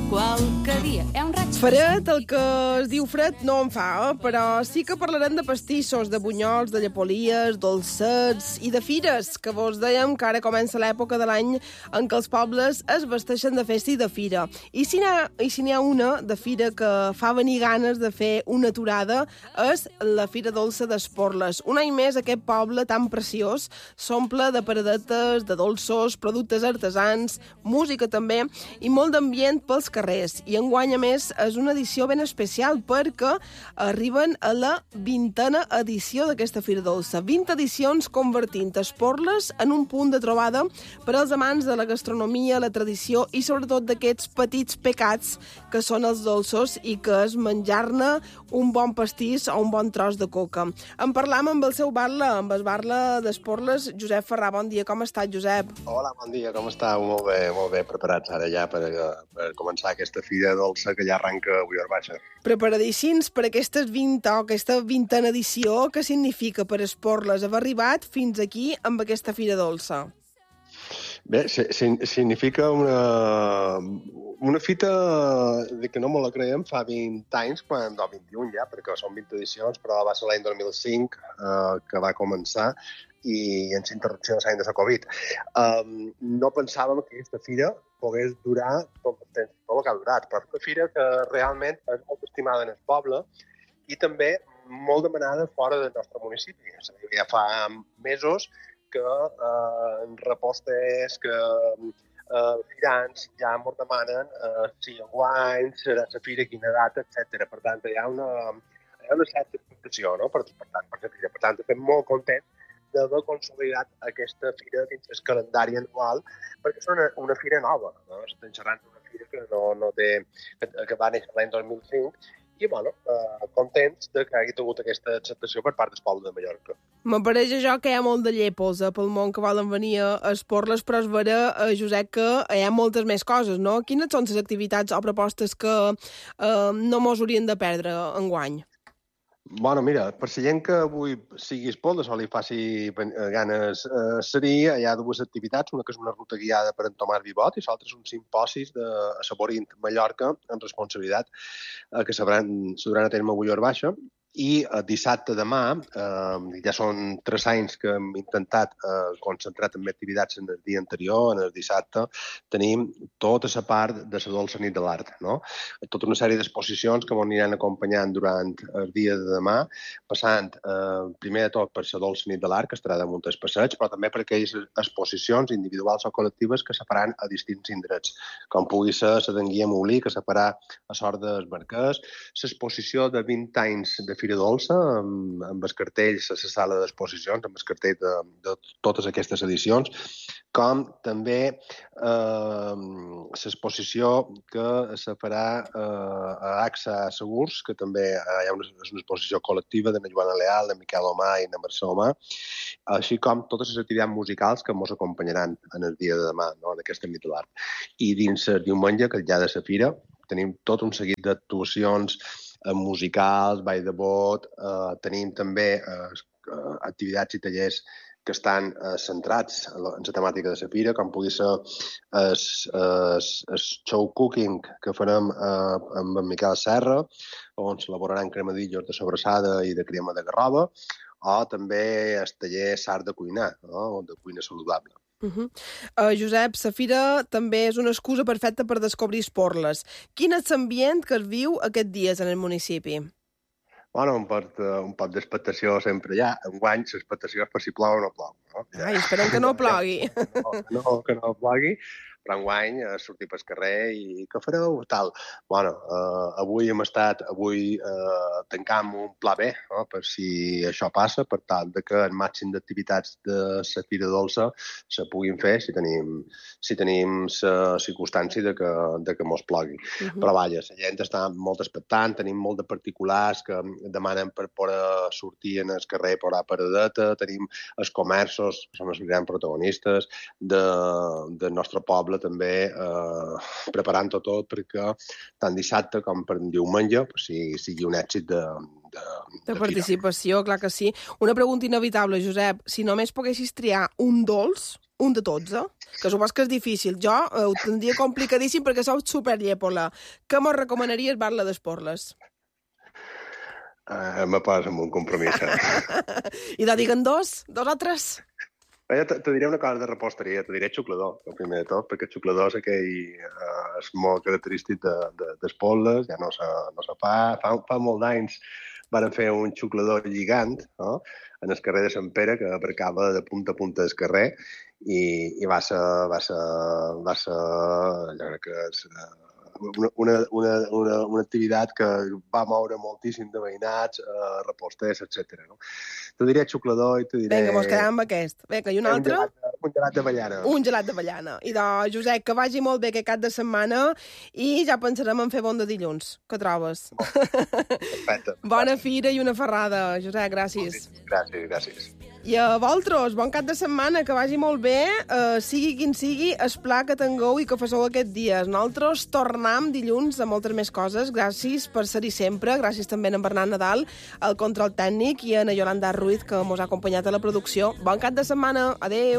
qualque dia. È un raig... Fred, el que es diu fred, no en fa, però sí que parlarem de pastissos, de bunyols, de llepolies, dolcets i de fires, que vos dèiem que ara comença l'època de l'any en què els pobles es vesteixen de festa i de fira. I si n'hi ha una de fira que fa venir ganes de fer una aturada, és la Fira Dolça d'Esporles. Un any més aquest poble tan preciós s'omple de paradetes, de dolços, productes artesans, música també, i molt d'ambient pels carrers. I enguany, a més, és una edició ben especial perquè arriben a la 20a edició d'aquesta Fira Dolça. 20 edicions convertint Esporles en un punt de trobada per als amants de la gastronomia, la tradició i sobretot d'aquests petits pecats que són els dolços i que és menjar-ne un bon pastís o un bon tros de coca. En parlam amb el seu barla, amb el barla d'Esporles, Josep Ferrà. Bon dia, com estàs, Josep? Hola, bon dia, com estàu? Molt bé, preparats ara ja per començar aquesta Fira Dolça que ja arranca avui a Baixa. Preparadíssims per aquestes 20 o aquesta 20a edició. Què significa per Esporles haver arribat fins aquí amb aquesta Fira Dolça? Bé, significa una fita de que no me la creiem fa 20 anys, no, 21 ja, perquè són 20 edicions, però va ser l'any 2005 que va començar i en interrupció de l'any de la Covid. No pensàvem que aquesta fira pogués durar tot el temps, tot el que ha durat, però és una fira que realment és molt estimada en el poble i també molt demanada fora del nostre municipi. És a dir, ja fa mesos que repostes, que firants ja ens demanen si enguany serà la fira, quina data, etc. Per tant, hi ha una certa expectació, no? Per la fira. Per tant, estem molt contents d'haver consolidat aquesta fira dins el calendari anual, perquè és una fira nova, no? Estem xerrant d'una fira que va néixer l'any 2005 i, bueno, contents que hagi tingut aquesta acceptació per part del poble de Mallorca. M'apareix això que hi ha molt de llepos pel món que volen venir a Esporles, però és vera, Josep, que hi ha moltes més coses, no? Quines són les activitats o propostes que no mos haurien de perdre enguany? Bueno, mira, per la gent que avui sigui Esporles o li faci ganes seria, hi ha dues activitats, una que és una ruta guiada per en Tomàs Vivot i l'altra és un simposis de Saborint Mallorca en responsabilitat que se duran a terme avui a Baixa. I dissabte demà, ja són 3 anys que hem intentat concentrar també activitats en el dia anterior, en el dissabte, tenim tota la part de la dolça nit de l'art, no? Tota una sèrie d'exposicions que ens aniran acompanyant durant el dia de demà, passant primer de tot per la dolça nit de l'art, que estarà damunt del passeig, però també per aquelles exposicions individuals o col·lectives que se faran a distints indrets, com pugui ser la d'Enguia Moulí, que se farà a Sort dels Barquers, l'exposició de 20 anys de Fira Dolça, amb els cartells a la sala d'exposicions, amb els cartells de totes aquestes edicions, com també l'exposició que se farà a AXA Segurs, que també hi ha una exposició col·lectiva de Joana Leal, de Miquel Omà i de Mercè Omà, així com totes les activitats musicals que ens acompanyaran en el dia de demà, no?, d'aquesta nit de l'art. I dins el diumenge, que ja de la fira, tenim tot un seguit d'actuacions musicals, ball de bot, tenim també activitats i tallers que estan centrats en la temàtica de la fira, com pugui ser el show cooking que farem amb en Miquel Serra, on s'elaboraran cremadillos de sobrassada i de crema de garrova, o també el taller Sart de cuinar, no?, de cuina saludable. Josep, la fira també és una excusa perfecta per descobrir Esporles. Quin és l'ambient que es viu aquests dies en el municipi? Bueno, un pot d'expectació sempre hi ha. Enguany, l'expectació és per si plou o no plou. No? Ai, esperem que no plogui. Que no plogui, però enguany sortir pel carrer i què fareu? Tal. Bueno, avui tancam un pla B, no?, per si això passa, per tal de que el màxim d'activitats de la Fira Dolça se puguin fer si tenim la circumstància de que mos plogui. Però vaja, la gent està molt expectant, tenim molt de particulars que demanen per poder sortir en el carrer per a paradeta, tenim els comerços, que són els grans protagonistes del nostre poble, també preparant-ho tot perquè tant dissabte com per diumenge sigui un èxit de participació, clar que sí. Una pregunta inevitable, Josep. Si només poguessis triar un dolç, un de tots, que supos que és difícil. Jo ho tindria complicadíssim perquè sou superllèpola. Què mos recomanaries bar-la d'esporles? Me poses amb un compromís. I de diguen dos o tres? Te diré una cosa de reposteria, te diré xuclador, el primer de tot, perquè el xuclador és aquell és molt característic d'Espolles, ja no se fa. Fa molt d'anys van fer un xuclador lligant, no? En el carrer de Sant Pere, que aparcava de punta a punta del carrer, i va ser jo crec que és una activitat que va moure moltíssim de veïnats, reposters, etc. No? Te diré xuclador i te diré... Vinga, mos quedem amb aquest. Vinga, i un altre? Un gelat d'avellana. Un gelat d'avellana. I doncs, Josep, que vagi molt bé aquest cap de setmana i ja pensarem en fer bon de dilluns. Què trobes? Perfecte. Bona fira i una ferrada, Josep, gràcies. Gràcies. I a vosaltres, bon cap de setmana, que vagi molt bé, sigui quin sigui el pla que tingueu i que fasseu aquests dies. Nosaltres tornem dilluns a moltes més coses. Gràcies per ser-hi sempre. Gràcies també a en Bernat Nadal, al control tècnic, i a Yolanda Ruiz, que mos ha acompanyat a la producció. Bon cap de setmana. Adéu.